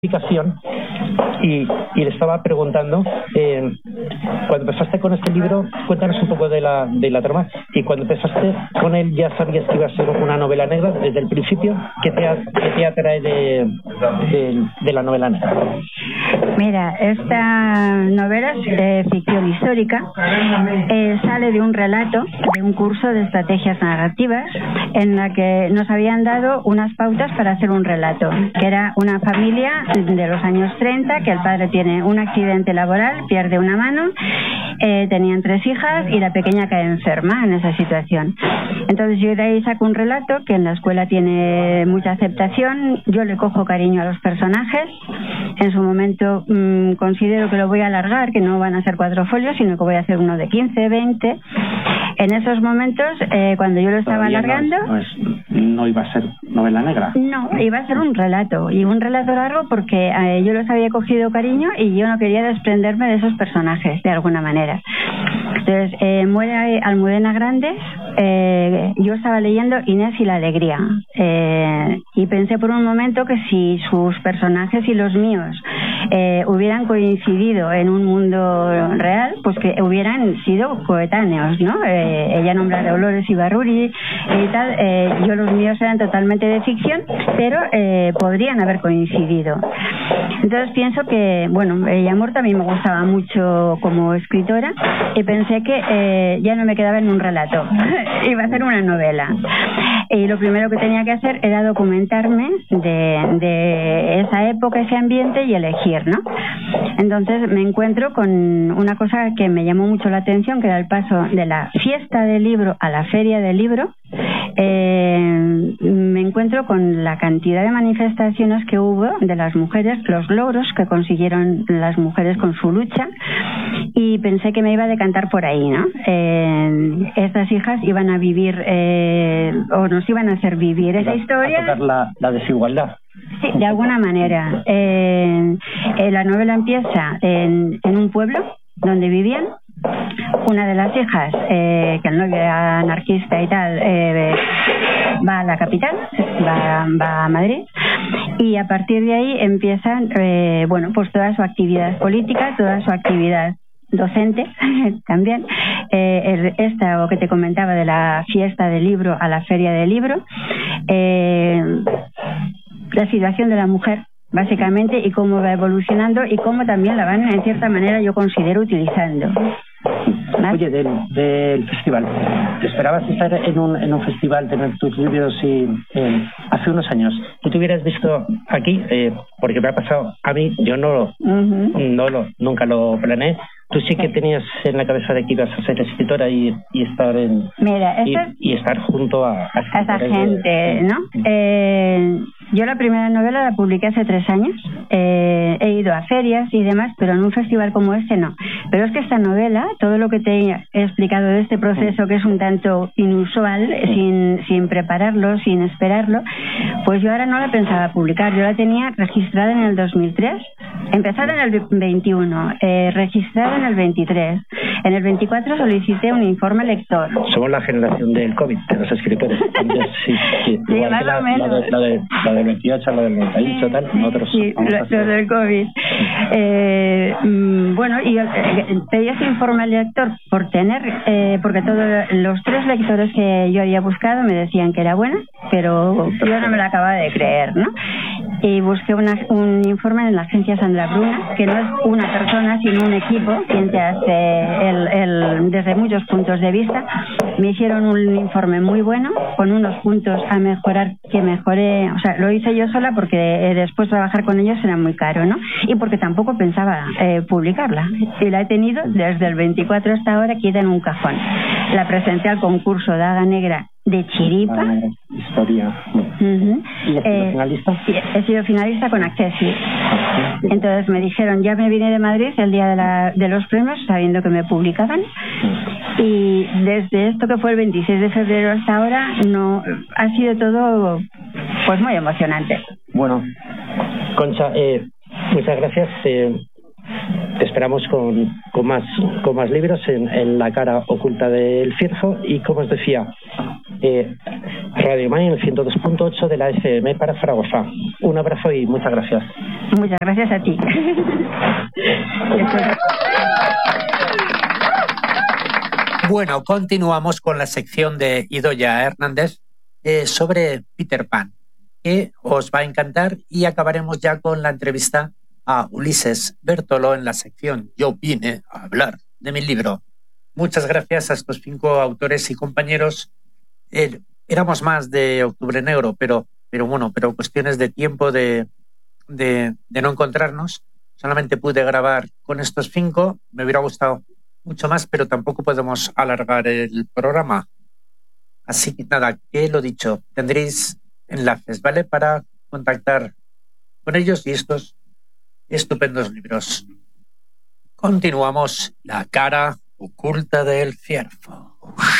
explicación y le estaba preguntando, cuando empezaste con este libro, cuéntanos un poco de la trama, y cuando empezaste con él ya sabías que iba a ser una novela negra desde el principio. ¿Qué te atrae de la novela negra? Mira, esta novela es ficción histórica, sale de un relato de un curso de estrategias narrativas en la que nos habían dado unas pautas para hacer un relato, que era una familia de los años 30, que el padre tiene un accidente laboral, pierde una mano, tenían 3 hijas y la pequeña cae enferma en esa situación. Entonces yo de ahí saco un relato que en la escuela tiene mucha aceptación, yo le cojo cariño a los personajes, en su momento considero que lo voy a alargar, que no van a ser 4 folios, sino que voy a hacer uno de 15, 20. En esos momentos, cuando yo lo estaba alargando... No iba a ser novela negra. No, iba a ser un relato, y un relato largo porque yo los había cogido cariño y yo no quería desprenderme de esos personajes, de alguna manera. Entonces, muere Almudena Grandes, yo estaba leyendo Inés y la alegría, y pensé por un momento que si sus personajes y los míos hubieran coincidido en un mundo real, pues que hubieran sido coetáneos, ¿no? Ella nombra a Dolores Ibarruri y tal, yo los míos eran totalmente de ficción, pero podrían haber coincidido. Entonces pienso que, bueno, Amor también me gustaba mucho como escritora, y pensé que ya no me quedaba en un relato, iba a hacer una novela. Y lo primero que tenía que hacer era documentarme de esa época, ese ambiente, y elegir, ¿no? Entonces me encuentro con una cosa que me llamó mucho la atención, que era el paso de la fiesta del libro a la feria del libro. Me encuentro con la cantidad de manifestaciones que hubo de las mujeres, los logros que consiguieron las mujeres con su lucha, y pensé que me iba a decantar por ahí, ¿no? Estas hijas iban a vivir, o nos iban a hacer vivir esa historia. A tocar la desigualdad. Sí, de alguna manera. La novela empieza en un pueblo donde vivían. Una de las hijas, que el novio era anarquista y tal, va a la capital, va a Madrid, y a partir de ahí empiezan, pues toda su actividad política, toda su actividad docente también, esta que te comentaba de la fiesta del libro a la feria del libro, la situación de la mujer básicamente, y cómo va evolucionando y cómo también la van, en cierta manera, yo considero utilizando. ¿Vale? Oye, del festival, ¿te esperabas estar en un festival, tener tus libros hace unos años? ¿Tú te hubieras visto aquí? Porque me ha pasado a mí, yo nunca lo planeé. Tú sí que tenías en la cabeza de que ibas a ser escritora y estar y estar junto a esa gente, ¿no? Yo la primera novela la publiqué hace 3 años. He ido a ferias y demás, pero en un festival como este no. Pero es que esta novela, todo lo que te he explicado de este proceso, que es un tanto inusual, sin prepararlo, sin esperarlo, pues yo ahora no la pensaba publicar. Yo la tenía registrada en el 2003, empezada en el 21, registrada en el 23. En el 24 solicité un informe lector. Somos la generación del COVID, de los escritores. Sí, igual que la del 28, la del 98, tal, nosotros. Sí, lo del COVID. Y pedí ese informe lector porque todos los 3 lectores que yo había buscado me decían que era buena, pero yo no me la acababa de creer, ¿no? Y busqué un informe en la agencia Sandra Bruna, que no es una persona, sino un equipo, quien te hace desde muchos puntos de vista. Me hicieron un informe muy bueno, con unos puntos a mejorar, que mejoré, o sea, lo hice yo sola porque después trabajar con ellos era muy caro, ¿no? Y porque tampoco pensaba publicarla. Y la he tenido desde el 24 hasta ahora, queda en un cajón. La presenté al concurso Daga Negra de Chiripa. Historia. ¿Y has sido finalista? Sí, he sido finalista con Accessi. Entonces me dijeron, ya me vine de Madrid el día de los premios, sabiendo que me publicaban. Y desde esto que fue el 26 de febrero hasta ahora, no ha sido todo pues muy emocionante. Bueno, Concha, muchas gracias. Te esperamos con más libros en La cara oculta del Firpo, y como os decía, Radio Mai en el 102.8 de la FM para Zaragoza. Un abrazo y muchas gracias. Muchas gracias a ti. Bueno, continuamos con la sección de Idoia Hernández sobre Peter Pan, que os va a encantar, y acabaremos ya con la entrevista a Ulises Bertolo en la sección Yo vine a hablar de mi libro. Muchas gracias a estos 5 autores y compañeros. Éramos más de Octubre Negro, pero cuestiones de tiempo de no encontrarnos. Solamente pude grabar con estos 5. Me hubiera gustado mucho más, pero tampoco podemos alargar el programa. Así que nada, que lo dicho, tendréis enlaces, ¿vale? Para contactar con ellos y estos estupendos libros. Continuamos. La cara oculta del ciervo.